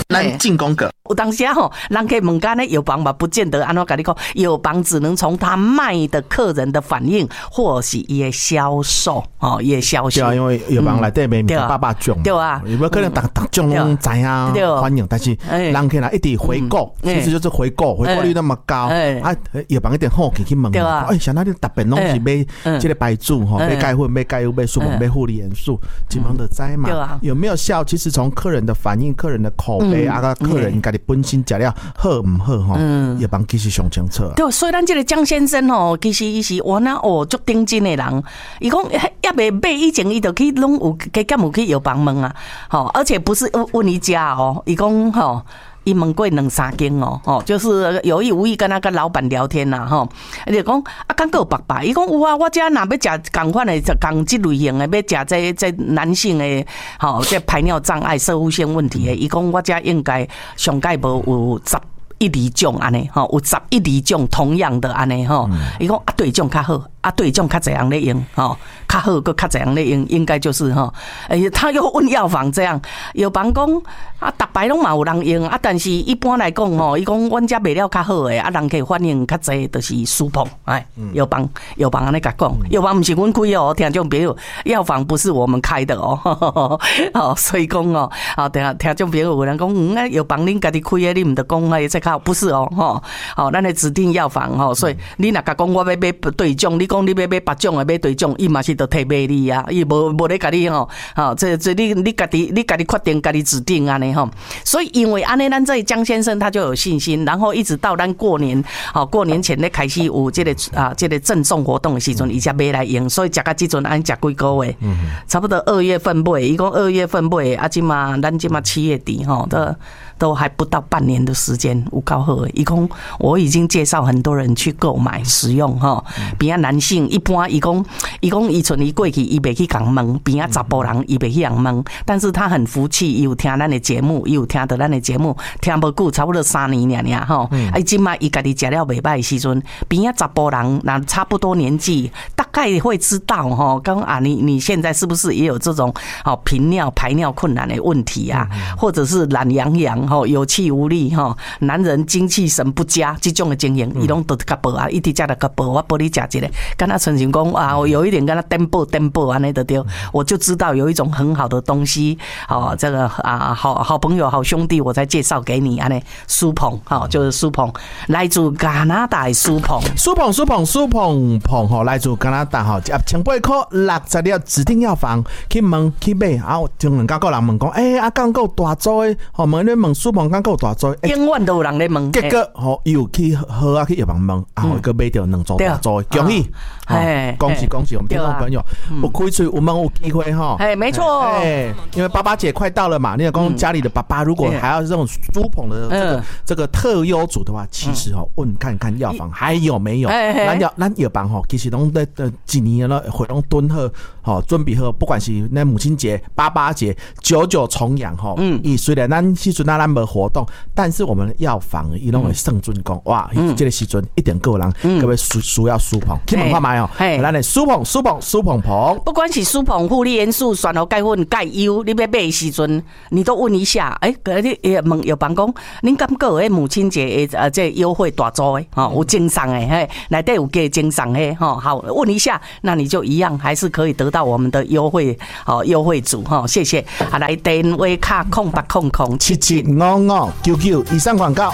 咱进攻个。 有当时吼，人可以问干呢，药房嘛，不见得安怎跟你讲，药房只能从他卖的客人的反应，或是伊的销售哦，伊的销售。 对啊，因为药房内底卖800种， 对啊， 有没有可能大种拢知啊欢迎，但是人可能一直回购，其实就是回购率那么高啊，药房一点好去问，哎，像那啲特别拢是买这个白醋吼，买钙粉、买钙油、买苏粉、买护理元素，基本的知嘛。有没有效？其实从客人的反应、客人的口碑啊，客人家己本身食了好唔好吼，药房其实上清楚。 对，所以咱这个江先生吼，其实伊是哇那足顶真的人，伊讲也未买以前伊就去拢有加减有去药房问啊，吼，而且不是问一家哦，伊讲吼。伊问过2-3间哦，就是有意无意跟那个老板聊天呐，吼，伊就讲啊，敢有爸爸？伊讲有啊，我遮若要食同款的，共即类型的，要食这男性的，吼，这排尿障碍、射护腺问题的，伊讲我遮应该上盖无有11-2种安尼，吼，有11-2种同样的安尼吼，伊讲啊，对种较好。啊，对，种较侪人咧用，吼，较好个较侪人咧用，应该就是吼，他又问药房这样，药房讲啊，逐摆拢嘛有人用啊，但是一般来讲吼，伊讲阮遮卖了较好诶，啊，人可以反应较侪，就是舒碰，哎，药房安尼甲讲，药房毋是阮开哦，听众朋友，药房不是我们开的哦，哦，所以讲哦，啊，听众朋友有人讲，药房恁家己开诶，你毋得讲哎，这靠不是哦，吼，好，咱的指定药房吼，所以你若甲讲我要买对种，你讲你要买8种的买对种，伊嘛是得替卖你啊，伊无咧甲你吼，这你家己决定家己指定安尼吼，所以因为安尼，咱这江先生他就有信心，然后一直到咱过年前咧开始有这个赠送活动的时阵，伊才买来用，所以食到即阵安食几个月，差不多2月份买，伊讲2月份买，啊，咱即嘛7月底吼，都还不到半年的时间，有够好的。伊讲我已经介绍很多人去购买使用吼，边仔男性一般伊讲伊存伊过去伊袂去共问，边仔查甫人伊袂去共问，但是他很服气，伊有听咱的节目，伊有听到咱的节目，听无久，差不多3年尔吼。啊，即卖伊家己食了袂歹的时阵，边仔查甫人那差不多年纪，大概会知道吼，讲啊你现在是不是也有这种频尿排尿困难的问题啊，或者是懒洋洋。有气无力男人精气神不佳这种的情形，伊拢都较报啊，一直食得较报，我帮你食一个，跟他陈情讲啊，我有一点跟他颠簸安尼的对，我就知道有一种很好的东西，这个好朋友好兄弟，我才介绍给你安尼，苏鹏就是苏鹏，来自加拿大的苏鹏， 苏鹏来自加拿大1800块60粒指定药房去问去买，啊，中人家个人问讲，啊，敢有大组的，问你问。苏鹏刚够大组， 永远都有人咧问。 结果又去好啊去药房问，啊，一个买到2组大组，恭喜！恭喜！我们听众朋友，有开嘴有问有机会哈。 没错。 因为爸爸节快到了嘛，你讲家里的爸爸如果还要这种苏鹏的这个特优组的话，其实问看看药房还有没有。咱药房其实拢在几年了，会拢蹲好，准备好，不管是那母亲节、88节、99重阳虽然咱时阵咱无活动，但是我们药房伊拢会圣尊讲，哇，这个时阵一点个人各位需要苏鹏，去问看卖哦，咱的苏鹏， 不管是苏鹏护理元素、选好钙粉、钙油，你要买的时阵，你都问一下，你问药房讲，恁敢有迄母亲节的这优惠大组的，有精送的，内底有加精送的，好问一下，那你就一样还是可以得到我们的优惠组，谢谢，来电话卡0800775599以上广告。